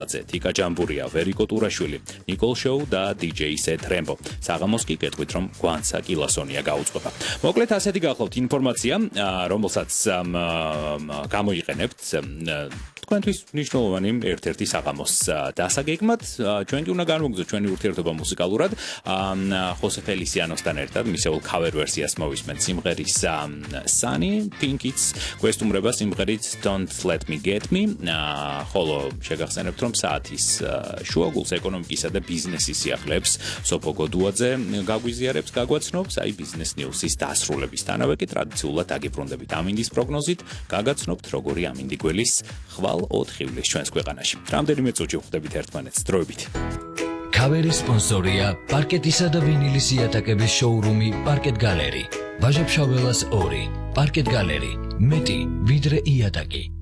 თიკა ჯამბურია, ვერიკო ტურაშვილი, ნიკოლ შოუ და DJ Set Rembo. საღამოს კი კეთვით რომ გვანცა კილასონია გაუწყობა. მოკლედ ასეთი გახლავთ ინფორმაცია, რომელსაც გამოიყენებთ თქვენთვის მნიშვნელოვანი ერთ-ერთი საღამოს დასაგეგმად. ჩვენ კი უნდა განვაგრძოთ ჩვენი ურთიერთობა მუსიკალურად. ხოსე ფელისიანოსთან ერთად მისეულ cover ვერსიას მოვისმენთ სიმღერის Sunny Pink-იც გვესტუმრება სიმღერით Don't Let Me Get Me. ხოლო შეგახსენებთ რომ საათის შუაგულს ეკონომიკისა და ბიზნესის სიახლეებს სოფო გოდუაძე გაგვიზიარებს, გაგვაცნობს, აი ბიზნეს ნიუსის დასრულებისთანავე კი ტრადიციულად აგიბრუნდებით ამინდის პროგნოზით, გაგაცნობთ როგორი ამინდი გველის ხვალ 4 ივლისს ჩვენს ქვეყანაში. რამდენიმე წუთში ვხვდებით ერთმანეთს, დროებით. Cover-ის სპონსორია პარკეტისა და ვინილის იატაკების შოურუმი პარკეტ გალერი. ვაჟა-ფშაველას 2, პარკეტ გალერი, მეტი ვიდრე იატაკი.